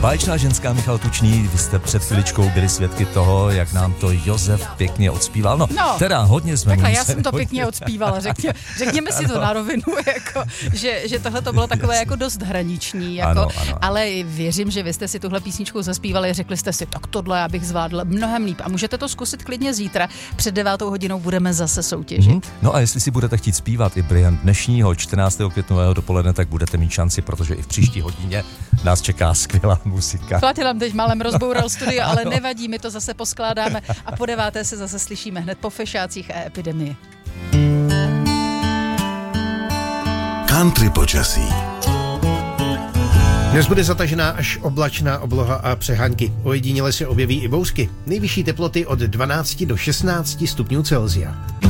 Báječná ženská, Michal Tučný, vy jste před chviličkou byli svědky toho, jak nám to Josef pěkně odspíval. No, teda hodně jsme takhle, já jsem to pěkně odspívala, řekněme si to na rovinu, jako, že tohle to bylo takové jako dost hraniční, jako, ano. Ale věřím, že vy jste si tuhle písničku zaspívali, řekli jste si, tak tohle já bych zvládl mnohem líp a můžete to zkusit klidně zítra, před 9 hodinou budeme zase soutěžit. No a jestli si budete chtít zpívat i během dnešního 14. květnového dopoledne, tak budete mít šanci, protože i v příští hodině nás čeká skvělá muzika. Platě nám teď málem rozboural studio, ale nevadí, my to zase poskládáme a po 9. se zase slyšíme hned po fešácích a epidemii. Country počasí. Dnes bude zatažená až oblačná obloha a přehánky. Ojediněle se objeví i bouřky. Nejvyšší teploty od 12 do 16 stupňů Celsia.